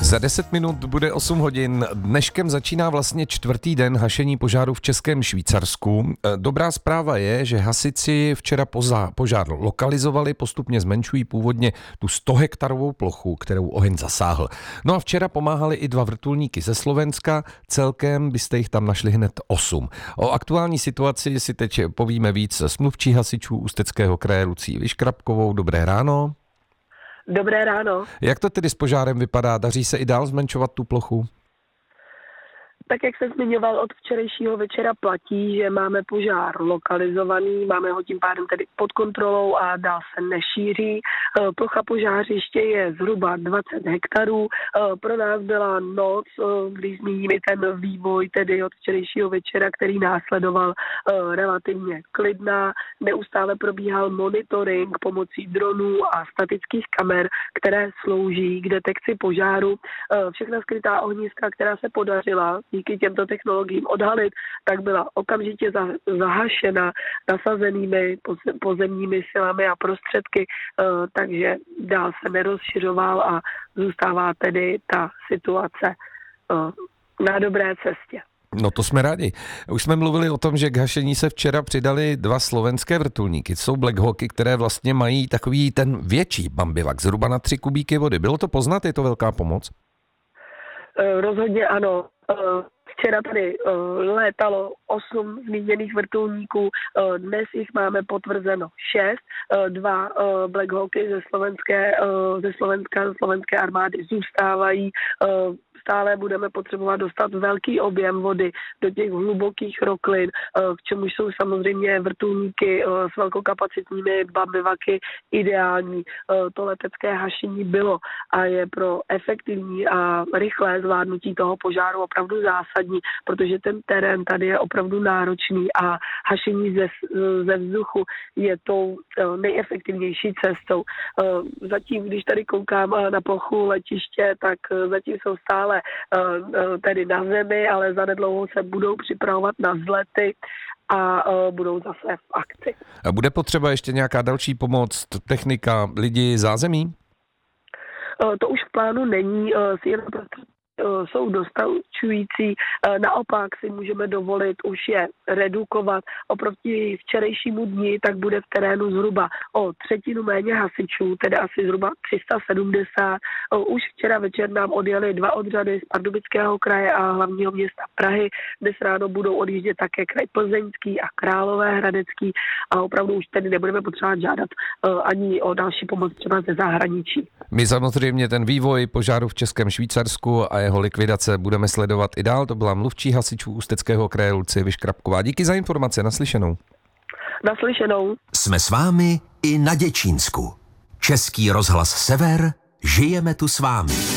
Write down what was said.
Za 10 minut bude 8 hodin. Dneškem začíná vlastně 4. den hašení požáru v Českém Švýcarsku. Dobrá zpráva je, že hasiči včera požár lokalizovali, postupně zmenšují původně tu 100-hektarovou plochu, kterou oheň zasáhl. No a včera pomáhali i 2 vrtulníky ze Slovenska, celkem byste jich tam našli hned 8. O aktuální situaci si teď povíme víc s mluvčí hasičů Ústeckého kraje Lucí Vyškrapkovou. Dobré ráno. Dobré ráno. Jak to tedy s požárem vypadá? Daří se i dál zmenšovat tu plochu? Tak jak jsem zmiňoval, od včerejšího večera platí, že máme požár lokalizovaný, máme ho tím pádem tedy pod kontrolou a dál se nešíří. Plocha požářiště je zhruba 20 hektarů. Pro nás byla noc, když zmíním i ten vývoj tedy od včerejšího večera, který následoval, relativně klidná. Neustále probíhal monitoring pomocí dronů a statických kamer, které slouží k detekci požáru. Všechna skrytá ohniska, která se podařila díky těmto technologiím odhalit, tak byla okamžitě zahašena nasazenými pozemními silami a prostředky, takže dál se nerozšiřoval a zůstává tedy ta situace na dobré cestě. No to jsme rádi. Už jsme mluvili o tom, že k hašení se včera přidali 2 slovenské vrtulníky. Jsou Black Hawky, které vlastně mají takový ten větší bambivak, zhruba na 3 kubíky vody. Bylo to poznat? Je to velká pomoc? Rozhodně ano. Včera tady létalo 8 zmíněných vrtulníků, dnes jich máme potvrzeno 6, 2 Black Hawky ze slovenské armády zůstávají. Stále budeme potřebovat dostat velký objem vody do těch hlubokých roklin, k čemuž jsou samozřejmě vrtulníky s velkokapacitními bambivaky ideální. To letecké hašení bylo a je pro efektivní a rychlé zvládnutí toho požáru opravdu zásadní, protože ten terén tady je opravdu náročný a hašení ze vzduchu je tou nejefektivnější cestou. Zatím, když tady koukám na plochu letiště, tak zatím jsou stále tedy na zemi, ale zanedlouho se budou připravovat na vzlety a budou zase v akci. A bude potřeba ještě nějaká další pomoc, technika, lidi, zázemí? To už v plánu není, jsou dostačující, naopak si můžeme dovolit už je redukovat. Oproti včerejšímu dni tak bude v terénu zhruba o 1/3 méně hasičů, tedy asi zhruba 370. Už včera večer nám odjeli 2 odřady z Pardubického kraje a hlavního města Prahy. Dnes ráno budou odjíždět také kraj Plzeňský a Královéhradecký a opravdu už tedy nebudeme potřebovat žádat ani o další pomoc třeba ze zahraničí. My samozřejmě ten vývoj požáru v Českém Švýcarsku a jeho likvidace budeme sledovat i dál. To byla mluvčí hasičů Ústeckého kraje Lucie Vyškrapková. Díky za informace, naslyšenou. Naslyšenou. Jsme s vámi i na Děčínsku. Český rozhlas Sever, žijeme tu s vámi.